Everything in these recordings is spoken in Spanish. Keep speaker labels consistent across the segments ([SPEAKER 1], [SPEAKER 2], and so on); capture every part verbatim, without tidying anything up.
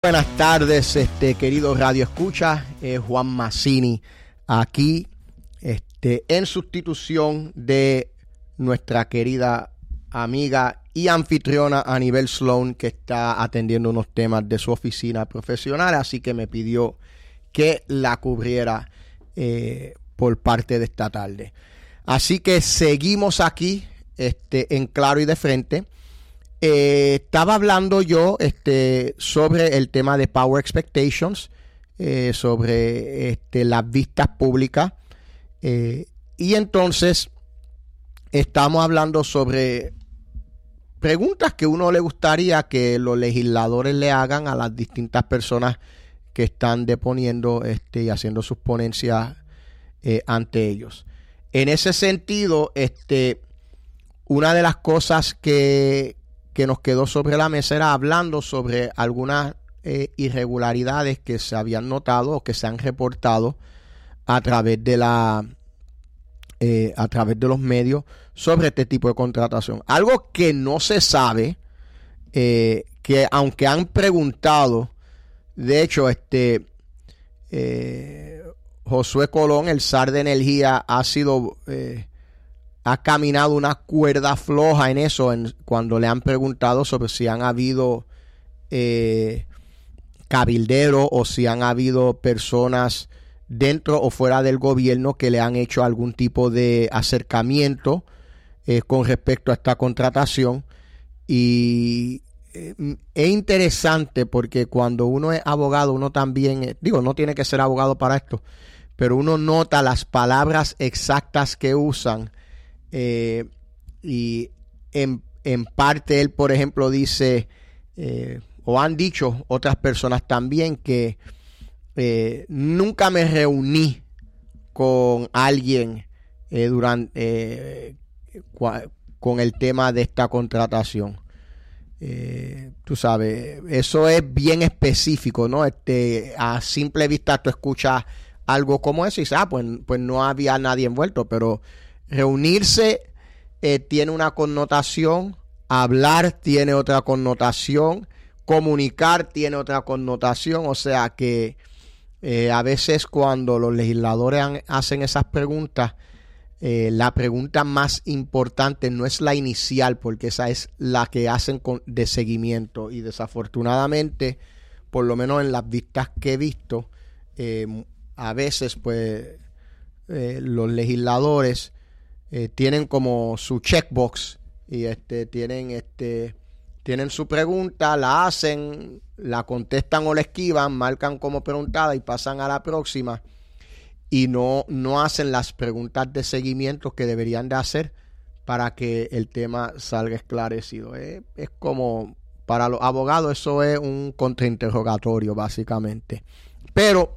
[SPEAKER 1] buenas tardes, este querido Radio Escucha, eh, Juan Mazzini aquí, este, en sustitución de nuestra querida amiga y anfitriona Anibel Sloan, que está atendiendo unos temas de su oficina profesional, así que me pidió que la cubriera eh, por parte de esta tarde. Así que seguimos aquí, este, en Claro y de Frente. Eh, estaba hablando yo este, sobre el tema de Power Expectations, eh, sobre este, las vistas públicas, eh, y entonces estamos hablando sobre preguntas que uno le gustaría que los legisladores le hagan a las distintas personas que están deponiendo este, y haciendo sus ponencias eh, ante ellos. En ese sentido, este, una de las cosas que que nos quedó sobre la mesa era hablando sobre algunas eh, irregularidades que se habían notado o que se han reportado a través de la eh, a través de los medios sobre este tipo de contratación. Algo que no se sabe, eh, que aunque han preguntado, de hecho, este eh, Josué Colón, el zar de energía, ha sido eh, ha caminado una cuerda floja en eso, en, cuando le han preguntado sobre si han habido eh, cabilderos o si han habido personas dentro o fuera del gobierno que le han hecho algún tipo de acercamiento eh, con respecto a esta contratación. Y eh, es interesante porque cuando uno es abogado, uno también, eh, digo, no tiene que ser abogado para esto, pero uno nota las palabras exactas que usan. Eh, y en, en parte él, por ejemplo, dice, eh, o han dicho otras personas también, que eh, nunca me reuní con alguien eh, durante eh, cua, con el tema de esta contratación. Eh, tú sabes, eso es bien específico, ¿no? Este, a simple vista tú escuchas algo como eso y dices, ah, pues, pues no había nadie envuelto, pero reunirse eh, tiene una connotación, hablar tiene otra connotación, comunicar tiene otra connotación, o sea que eh, a veces cuando los legisladores han, hacen esas preguntas, eh, la pregunta más importante no es la inicial, porque esa es la que hacen con, de seguimiento, y desafortunadamente, por lo menos en las vistas que he visto, eh, a veces pues eh, los legisladores Eh, tienen como su checkbox y este tienen este tienen su pregunta, la hacen, la contestan o la esquivan, marcan como preguntada y pasan a la próxima, y no, no hacen las preguntas de seguimiento que deberían de hacer para que el tema salga esclarecido. Eh, es como, para los abogados, eso es un contrainterrogatorio básicamente. Pero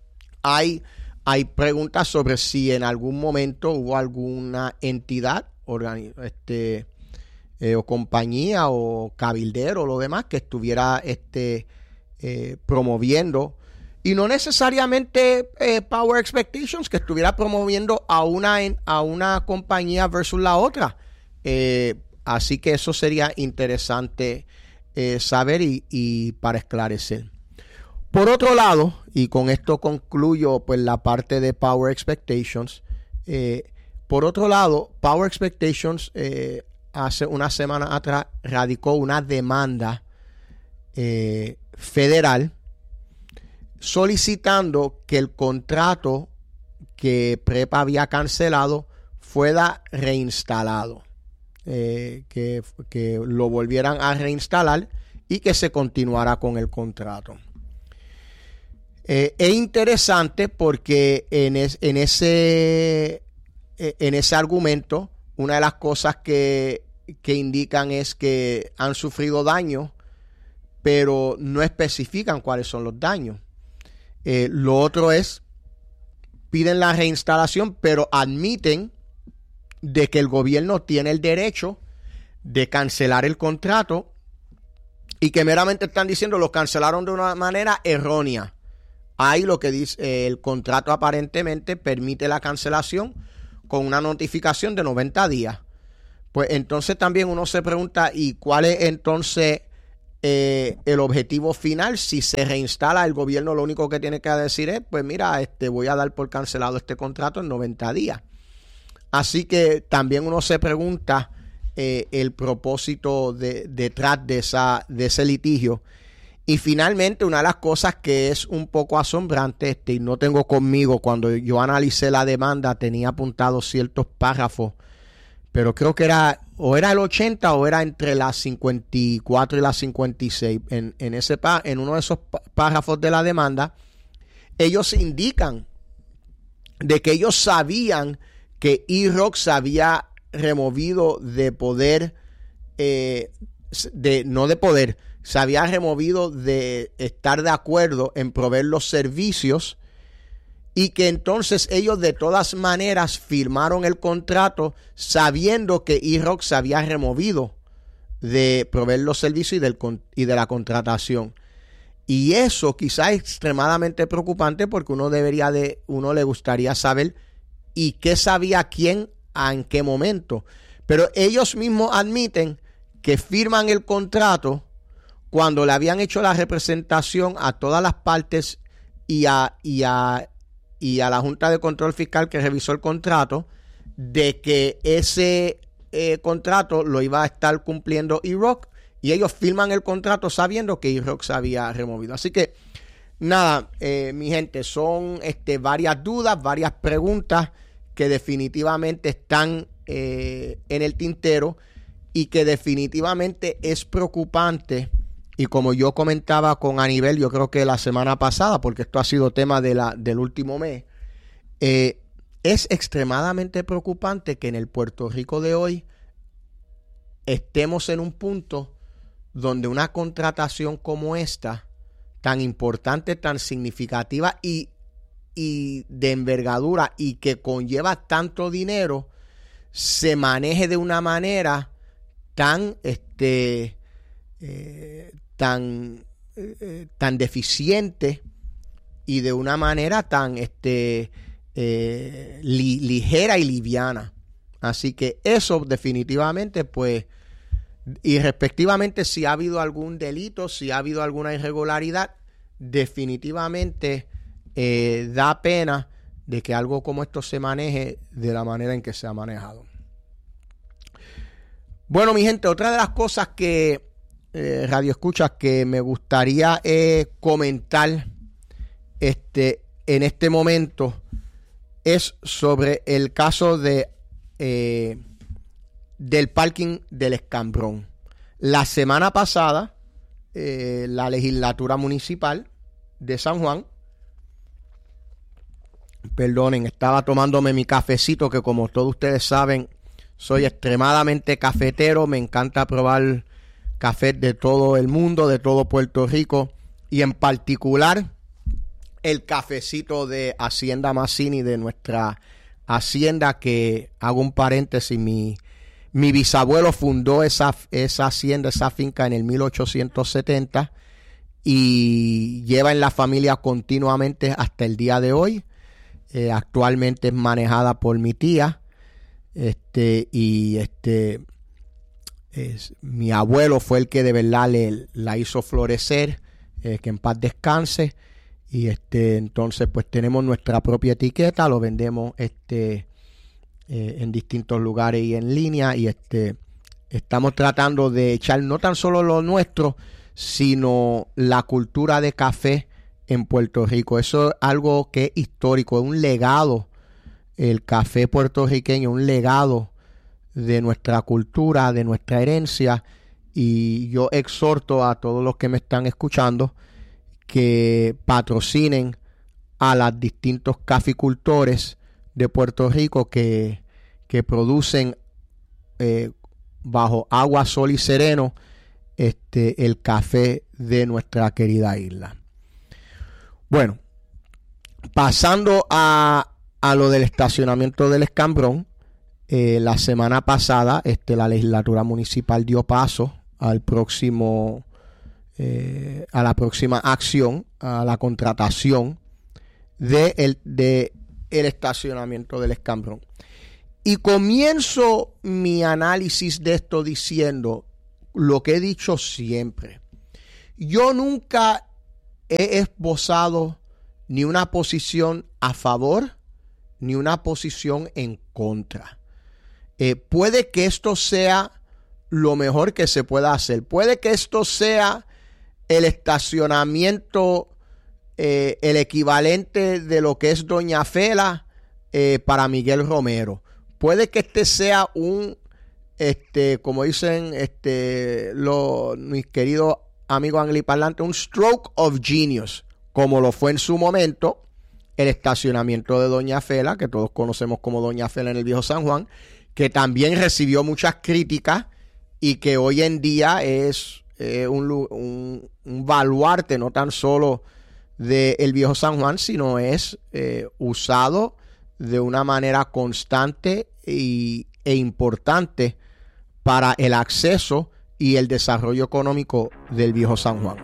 [SPEAKER 1] hay Hay preguntas sobre si en algún momento hubo alguna entidad, organi- este, eh, o compañía o cabildero o lo demás que estuviera este, eh, promoviendo, y no necesariamente eh, Power Expectations, que estuviera promoviendo a una, a una compañía versus la otra. Eh, así que eso sería interesante eh, saber y, y para esclarecer. Por otro lado, y con esto concluyo pues la parte de Power Expectations, eh, por otro lado, Power Expectations eh, hace una semana atrás radicó una demanda eh, federal solicitando que el contrato que Prepa había cancelado fuera reinstalado, eh, que, que lo volvieran a reinstalar y que se continuara con el contrato. Eh, es interesante porque en, es, en, ese, en ese argumento, una de las cosas que, que indican es que han sufrido daños, pero no especifican cuáles son los daños. Eh, lo otro es, piden la reinstalación, pero admiten de que el gobierno tiene el derecho de cancelar el contrato, y que meramente están diciendo lo cancelaron de una manera errónea. Ahí lo que dice, eh, el contrato aparentemente permite la cancelación con una notificación de noventa días. Pues entonces también uno se pregunta, ¿y cuál es entonces eh, el objetivo final. Si se reinstala, el gobierno lo único que tiene que decir es, pues mira, este, voy a dar por cancelado este contrato en noventa días. Así que también uno se pregunta eh, el propósito de, detrás de, esa, de ese litigio. Y finalmente, una de las cosas que es un poco asombrante, este, y no tengo conmigo, cuando yo analicé la demanda, tenía apuntados ciertos párrafos, pero creo que era o era el ochenta o era entre las cincuenta y cuatro y las cincuenta y seis. En, en, ese, en uno de esos párrafos de la demanda, ellos indican de que ellos sabían que E-Rock se había removido de poder, eh, de, no de poder, se había removido de estar de acuerdo en proveer los servicios, y que entonces ellos de todas maneras firmaron el contrato sabiendo que E-Rock se había removido de proveer los servicios y, del, y de la contratación. Y eso quizás es extremadamente preocupante, porque uno debería de, uno le gustaría saber y qué sabía quién en qué momento. Pero ellos mismos admiten que firman el contrato cuando le habían hecho la representación a todas las partes y a, y a y a la Junta de Control Fiscal que revisó el contrato, de que ese eh, contrato lo iba a estar cumpliendo E-Rock, y ellos firman el contrato sabiendo que E-Rock se había removido. Así que nada, eh, mi gente, son este, varias dudas, varias preguntas que definitivamente están eh, en el tintero, y que definitivamente es preocupante. Y como yo comentaba con Anibel, yo creo que la semana pasada, porque esto ha sido tema de la, del último mes, eh, es extremadamente preocupante que en el Puerto Rico de hoy estemos en un punto donde una contratación como esta, tan importante, tan significativa y, y de envergadura, y que conlleva tanto dinero, se maneje de una manera tan... este eh, tan eh, tan deficiente y de una manera tan este eh, li, ligera y liviana. Así que eso definitivamente, pues, y respectivamente, si ha habido algún delito, si ha habido alguna irregularidad, definitivamente eh, da pena de que algo como esto se maneje de la manera en que se ha manejado. Bueno, mi gente, otra de las cosas que Eh, radio escuchas que me gustaría eh, comentar este, en este momento es sobre el caso de eh, del parking del Escambrón. La semana pasada eh, la legislatura municipal de San Juan, perdonen, estaba tomándome mi cafecito, que como todos ustedes saben soy extremadamente cafetero, me encanta probar café de todo el mundo, de todo Puerto Rico, y en particular el cafecito de Hacienda Mazzini, de nuestra hacienda, que, hago un paréntesis, mi, mi bisabuelo fundó esa, esa hacienda, esa finca en el mil ochocientos setenta, y lleva en la familia continuamente hasta el día de hoy. Eh, actualmente es manejada por mi tía, este, y este... Es, mi abuelo fue el que de verdad le, la hizo florecer, eh, que en paz descanse. Y este entonces pues tenemos nuestra propia etiqueta, lo vendemos este eh, en distintos lugares y en línea, y este estamos tratando de echar no tan solo lo nuestro, sino la cultura de café en Puerto Rico. Eso es algo que es histórico, es un legado, el café puertorriqueño, un legado de nuestra cultura, de nuestra herencia. Y yo exhorto a todos los que me están escuchando que patrocinen a los distintos caficultores de Puerto Rico que, que producen eh, bajo agua, sol y sereno este, el café de nuestra querida isla. Bueno, pasando a, a lo del estacionamiento del Escambrón. Eh, la semana pasada este, la legislatura municipal dio paso al próximo eh, a la próxima acción, a la contratación de el, de el estacionamiento del Escambrón. Y comienzo mi análisis de esto diciendo lo que he dicho siempre. Yo nunca he esbozado ni una posición a favor ni una posición en contra. Eh, puede que esto sea lo mejor que se pueda hacer. Puede que esto sea el estacionamiento, eh, el equivalente de lo que es Doña Fela eh, para Miguel Romero. Puede que este sea un, este, como dicen este, los, mis queridos amigos angliparlantes, un stroke of genius, como lo fue en su momento el estacionamiento de Doña Fela, que todos conocemos como Doña Fela en el Viejo San Juan, que también recibió muchas críticas y que hoy en día es eh, un, un, un baluarte no tan solo del Viejo San Juan, sino es eh, usado de una manera constante y, e importante para el acceso y el desarrollo económico del Viejo San Juan.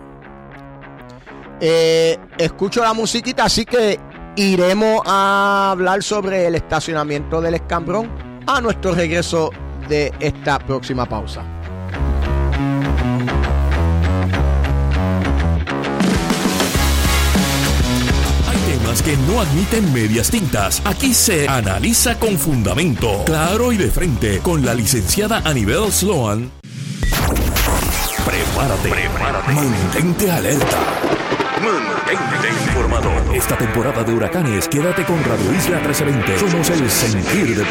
[SPEAKER 1] Eh, escucho la musiquita, así que iremos a hablar sobre el estacionamiento del Escambrón a nuestro regreso de esta próxima pausa.
[SPEAKER 2] Hay temas que no admiten medias tintas. Aquí se analiza con fundamento, claro y de frente, con la licenciada Anibel Sloan. Prepárate, prepárate, mantente alerta. Mantente informado. Esta temporada de huracanes, quédate con Radio Isla trece veinte. Somos el sentir de